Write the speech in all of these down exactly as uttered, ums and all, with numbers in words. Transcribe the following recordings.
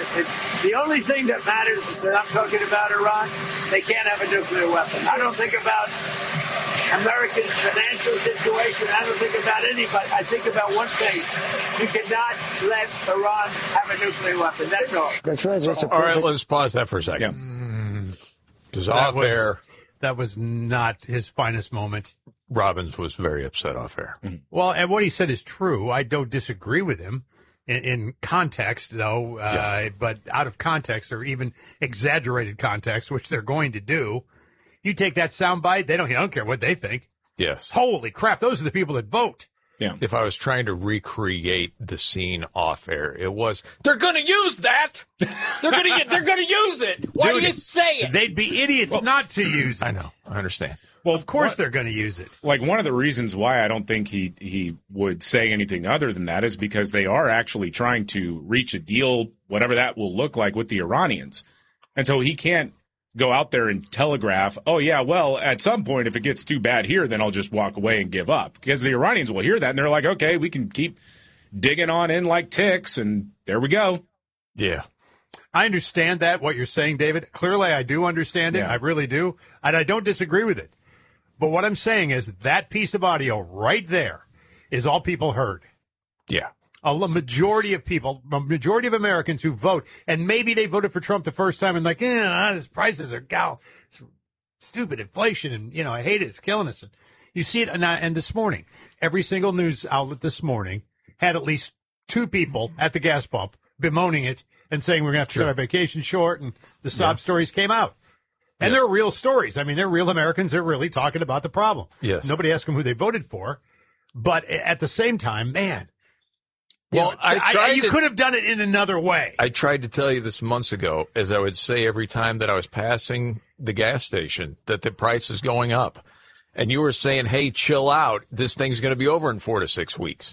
It's the only thing that matters that I'm talking about Iran, they can't have a nuclear weapon. I don't think about American financial situation. I don't think about anybody. I think about one thing. You cannot let Iran have a nuclear weapon. That's all. That's right. That's all right, let's pause that for a second. Because Yeah. off was, air, that was not his finest moment. Robbins was very upset off air. Mm-hmm. Well, and what he said is true. I don't disagree with him in, in context, though, uh, yeah. but out of context or even exaggerated context, which they're going to do. You take that soundbite, they don't, I don't care what they think. Yes. Holy crap, those are the people that vote. Yeah. If I was trying to recreate the scene off air, it was, they're going to use that. They're going to get, they're going to use it. Why Dude, do you say it? They'd be idiots well, not to use it. I know. I understand. Well, of course what, they're going to use it. Like, one of the reasons why I don't think he, he would say anything other than that is because they are actually trying to reach a deal, whatever that will look like, with the Iranians. And so he can't go out there and telegraph, oh, yeah, well, at some point, if it gets too bad here, then I'll just walk away and give up. Because the Iranians will hear that, and they're like, okay, we can keep digging on in like ticks, and there we go. Yeah. I understand that, what you're saying, David. Clearly, I do understand it. Yeah. I really do. And I don't disagree with it. But what I'm saying is that piece of audio right there is all people heard. Yeah. A majority of people, a majority of Americans who vote, and maybe they voted for Trump the first time and like, yeah, his prices are gal, stupid inflation, and, you know, I hate it. It's killing us. And you see it, and, and this morning, every single news outlet this morning had at least two people at the gas pump bemoaning it and saying we're going to have to sure. cut our vacation short, and the sob yeah. stories came out. And yes. they're real stories. I mean, they're real Americans. They're really talking about the problem. Yes. Nobody asked them who they voted for. But at the same time, man. Well, you know, I tried I, you to, could have done it in another way. I tried to tell you this months ago, as I would say every time that I was passing the gas station, that the price is going up. And you were saying, hey, chill out. This thing's going to be over in four to six weeks.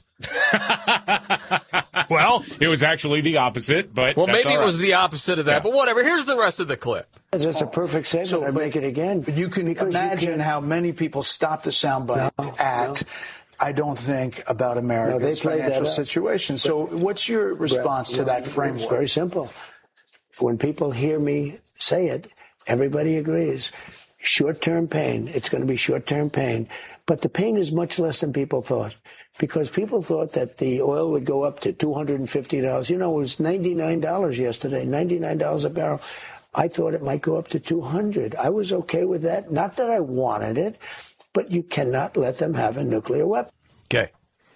Well, it was actually the opposite, but well, that's maybe all right. It was the opposite of that, yeah. But whatever. Here's the rest of the clip. That's a perfect segment. So, I make it again. But you can because imagine you can, how many people stop the soundbite no, at. No. I don't think about America's no, financial situation. So, but, what's your response Brett, to that framework? It's very simple. When people hear me say it, everybody agrees. Short-term pain. It's going to be short-term pain. But the pain is much less than people thought. Because people thought that the oil would go up to two hundred fifty dollars. You know, it was ninety-nine dollars yesterday, ninety-nine dollars a barrel. I thought it might go up to two hundred dollars. I was okay with that. Not that I wanted it, but you cannot let them have a nuclear weapon. Okay.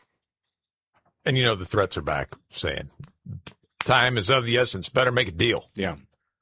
And, you know, the threats are back saying time is of the essence. Better make a deal. Yeah.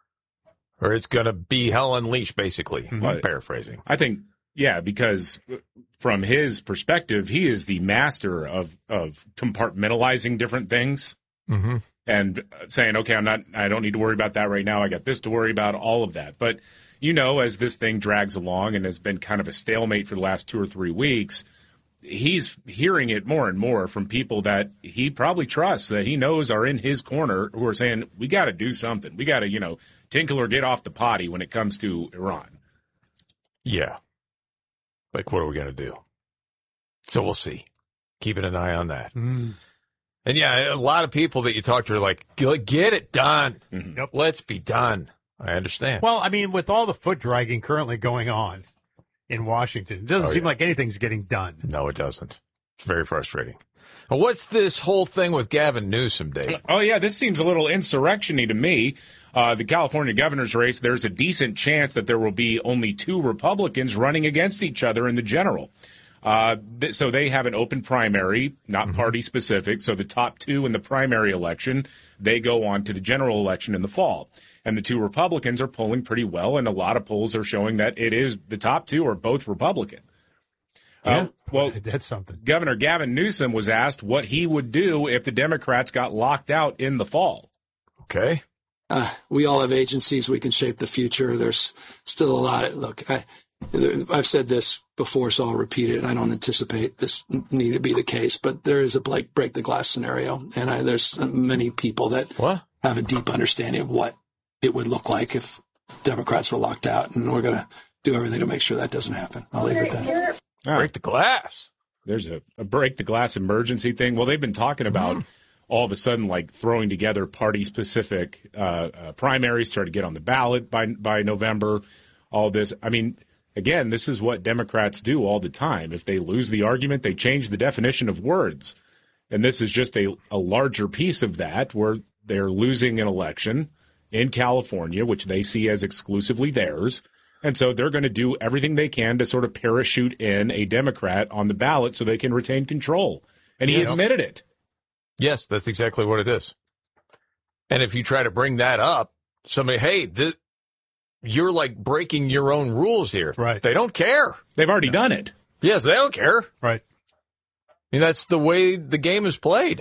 Or it's going to be hell unleashed, basically. Mm-hmm. I'm paraphrasing. I think, yeah, because from his perspective, he is the master of, of compartmentalizing different things mm-hmm. and saying, okay, I'm not, I don't need to worry about that right now. I got this to worry about, all of that. But, you know, as this thing drags along and has been kind of a stalemate for the last two or three weeks, he's hearing it more and more from people that he probably trusts, that he knows are in his corner, who are saying, we got to do something. We got to, you know, tinkle or get off the potty when it comes to Iran. Yeah. Like, what are we going to do? So we'll see. Keeping an eye on that. Mm. And, yeah, a lot of people that you talk to are like, get it done. Mm-hmm. Yep. Let's be done. I understand. Well, I mean, with all the foot dragging currently going on in Washington, it doesn't oh, seem yeah. like anything's getting done. No, it doesn't. It's very frustrating. What's this whole thing with Gavin Newsom, Dave? Oh, yeah, this seems a little insurrection-y to me. Uh, the California governor's race, there's a decent chance that there will be only two Republicans running against each other in the general. Uh, th- so they have an open primary, not mm-hmm. party-specific. So the top two in the primary election, they go on to the general election in the fall. And the two Republicans are polling pretty well, and a lot of polls are showing that it is the top two are both Republican. Yeah, uh, well, that's something. Governor Gavin Newsom was asked what he would do if the Democrats got locked out in the fall. Okay. Uh, we all have agencies. We can shape the future. There's still a lot. Of, look, I, I've said this before, so I'll repeat it. I don't anticipate this need to be the case, but there is a break, break the glass scenario. And I, there's many people that what? have a deep understanding of what it would look like if Democrats were locked out. And we're going to do everything to make sure that doesn't happen. I'll leave it at that. Break the glass. There's a, a break the glass emergency thing. Well, they've been talking about mm. all of a sudden like throwing together party-specific uh, uh, primaries, try to get on the ballot by by November, all this. I mean, again, this is what Democrats do all the time. If they lose the argument, they change the definition of words. And this is just a, a larger piece of that, where they're losing an election in California, which they see as exclusively theirs. And so they're going to do everything they can to sort of parachute in a Democrat on the ballot so they can retain control. And he Yeah. admitted it. Yes, that's exactly what it is. And if you try to bring that up, somebody, hey, this, you're like breaking your own rules here. Right. They don't care. They've already done it. Yes, they don't care. Right. I mean, that's the way the game is played.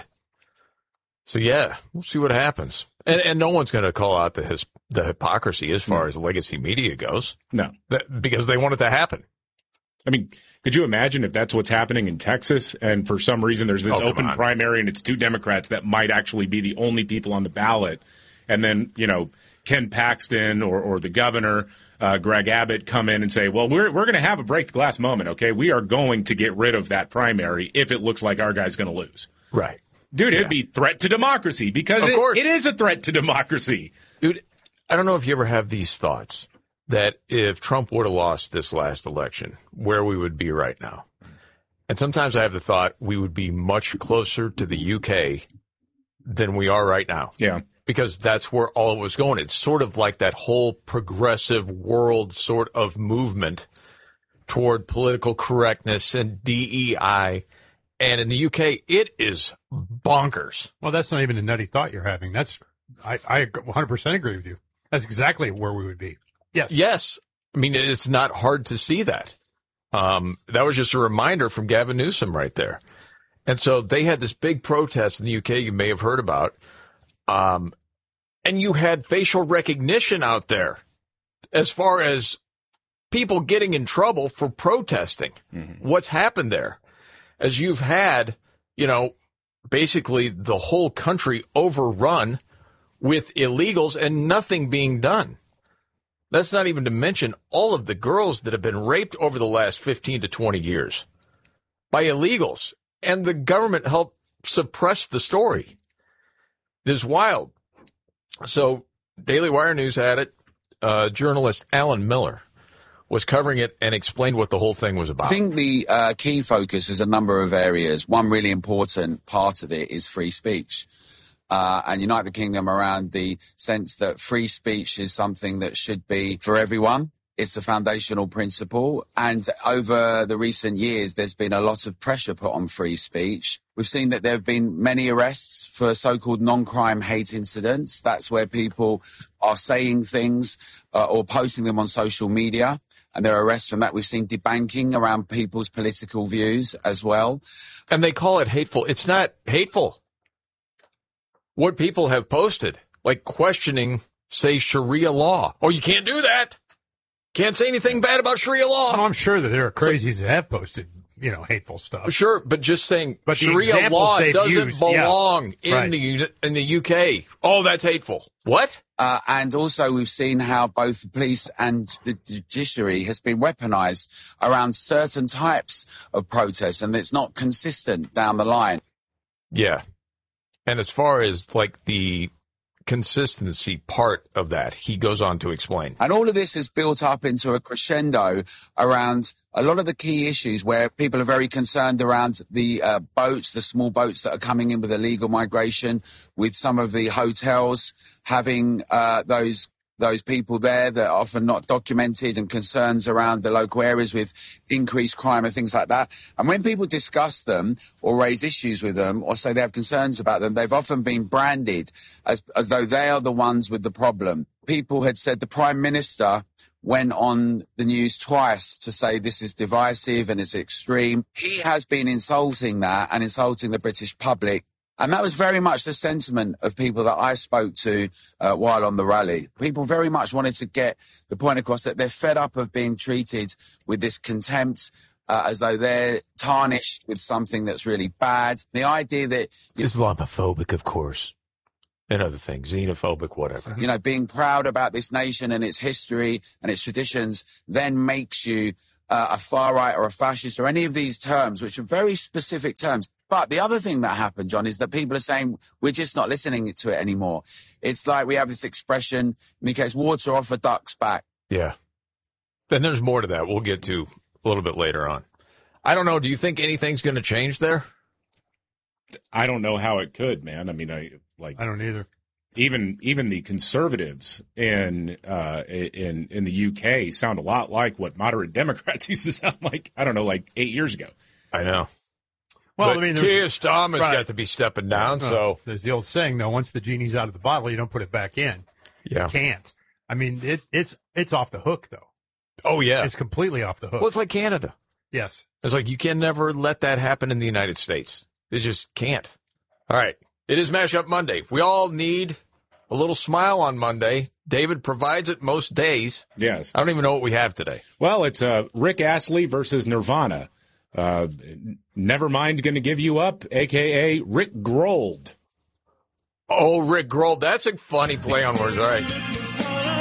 So, yeah, we'll see what happens. And, and no one's going to call out the his, the hypocrisy as far as legacy media goes. No. That, because they want it to happen. I mean, could you imagine if that's what's happening in Texas and for some reason there's this Oh, come open on. primary and it's two Democrats that might actually be the only people on the ballot, and then, you know, Ken Paxton or, or the governor, uh, Greg Abbott, come in and say, well, we're we're going to have a break the glass moment, okay? We are going to get rid of that primary if it looks like our guy's going to lose. Right. Dude, Yeah. it'd be threat to democracy because Of it, course. it is a threat to democracy. Dude, I don't know if you ever have these thoughts that if Trump would have lost this last election, where we would be right now. And sometimes I have the thought we would be much closer to the U K than we are right now. Yeah. Because that's where all it was going. It's sort of like that whole progressive world sort of movement toward political correctness and D E I. And in the U K, it is bonkers. Well, that's not even a nutty thought you're having. That's I, I one hundred percent agree with you. That's exactly where we would be. Yes. Yes. I mean, it's not hard to see that. Um, that was just a reminder from Gavin Newsom right there. And so they had this big protest in the U K you may have heard about. Um, and you had facial recognition out there as far as people getting in trouble for protesting. Mm-hmm. What's happened there? As you've had, you know, basically the whole country overrun with illegals and nothing being done. That's not even to mention all of the girls that have been raped over the last fifteen to twenty years by illegals. And the government helped suppress the story. It is wild. So Daily Wire News had it. Uh, journalist Alan Miller was covering it and explained what the whole thing was about. I think the uh, key focus is a number of areas. One really important part of it is free speech. Uh, and unite the kingdom around the sense that free speech is something that should be for everyone. It's a foundational principle. And over the recent years, there's been a lot of pressure put on free speech. We've seen that there have been many arrests for so-called non-crime hate incidents. That's where people are saying things uh, or posting them on social media, and there are arrests from that. We've seen debanking around people's political views as well. And they call it hateful. It's not hateful. What people have posted, like questioning, say, Sharia law. Oh, you can't do that. Can't say anything bad about Sharia law. Oh, I'm sure that there are crazies that have posted, you know, hateful stuff. Sure, but just saying But the Sharia examples law they've doesn't used, yeah. belong in Right. the in the U K. Oh, that's hateful. What? Uh, and also we've seen how both the police and the judiciary has been weaponized around certain types of protests, and it's not consistent down the line. Yeah. And as far as like the consistency part of that, he goes on to explain. And all of this is built up into a crescendo around a lot of the key issues where people are very concerned around the uh, boats, the small boats that are coming in with illegal migration, with some of the hotels having uh, those those people there that are often not documented, and concerns around the local areas with increased crime and things like that. And when people discuss them or raise issues with them or say they have concerns about them, they've often been branded as, as though they are the ones with the problem. People had said the Prime Minister went on the news twice to say this is divisive and it's extreme. He has been insulting that and insulting the British public. And that was very much the sentiment of people that I spoke to uh, while on the rally. People very much wanted to get the point across that they're fed up of being treated with this contempt, uh, as though they're tarnished with something that's really bad. The idea that, you Islamophobic, of course, and other things, xenophobic, whatever. you know, being proud about this nation and its history and its traditions then makes you uh, a far right or a fascist or any of these terms, which are very specific terms. But the other thing that happened, John, is that people are saying we're just not listening to it anymore. It's like we have this expression, in the case, water off a duck's back. Yeah. And there's more to that we'll get to a little bit later on. I don't know. Do you think anything's going to change there? I don't know how it could, man. I mean, I like. I don't either. Even even the conservatives in uh, in in the U K sound a lot like what moderate Democrats used to sound like. I don't know, like eight years ago. I know. Well, but I mean, Keir Starmer's right. got to be stepping down. Oh, so there's the old saying, though: once the genie's out of the bottle, you don't put it back in. Yeah, you can't. I mean, it, it's it's off the hook, though. Oh yeah, it's completely off the hook. Well, it's like Canada. Yes, it's like you can never let that happen in the United States. It just can't. All right, it is Mashup Monday. We all need a little smile on Monday. David provides it most days. Yes. I don't even know what we have today. Well, it's uh, Rick Astley versus Nirvana. Uh, Nevermind Gonna Give You Up, a k a. Rick Grold. Oh, Rick Grold. That's a funny play on words. All right.